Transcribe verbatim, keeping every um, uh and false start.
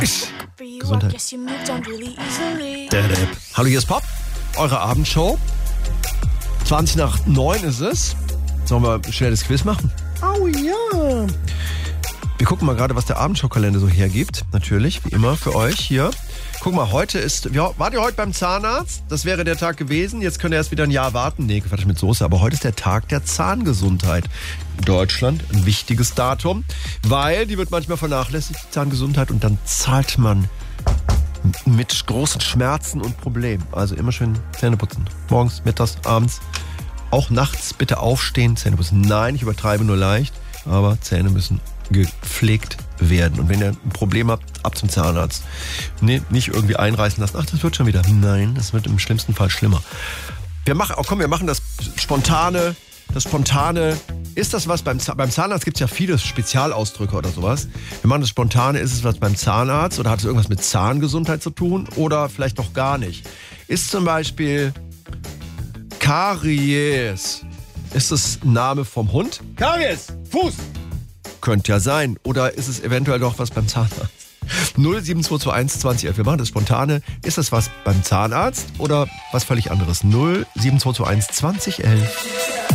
Gesundheit. Hallo, hier ist Pop, eure Abendshow. zwanzig nach neun ist es. Sollen wir ein schnelles Quiz machen? Oh ja. Wir gucken mal gerade, was der Abendshow-Kalender so hergibt. Natürlich, wie immer, für euch hier. Guck mal, heute ist... Ja, wart ihr heute beim Zahnarzt? Das wäre der Tag gewesen. Jetzt könnt ihr erst wieder ein Jahr warten. Nee, Quatsch mit Soße. Aber heute ist der Tag der Zahngesundheit. In Deutschland ein wichtiges Datum, weil die wird manchmal vernachlässigt, die Zahngesundheit. Und dann zahlt man mit großen Schmerzen und Problemen. Also immer schön Zähne putzen. Morgens, mittags, abends. Auch nachts bitte aufstehen, Zähne putzen. Nein, ich übertreibe nur leicht. Aber Zähne müssen gepflegt werden. Und wenn ihr ein Problem habt, ab zum Zahnarzt. Nee, nicht irgendwie einreißen lassen. Ach, das wird schon wieder. Nein, das wird im schlimmsten Fall schlimmer. Wir machen, oh komm, wir machen das spontane, das spontane. Ist das was beim Zahnarzt? Beim Zahnarzt gibt es ja viele Spezialausdrücke oder sowas. Wir machen das spontane. Ist es was beim Zahnarzt oder hat es irgendwas mit Zahngesundheit zu tun oder vielleicht noch gar nicht? Ist zum Beispiel Karies. Ist es ein Name vom Hund? Karies! Fuß! Könnte ja sein. Oder ist es eventuell doch was beim Zahnarzt? null sieben zwei zwei eins zwanzig elf. Wir machen das spontane. Ist das was beim Zahnarzt oder was völlig anderes? null sieben zwei zwei eins zwanzig elf.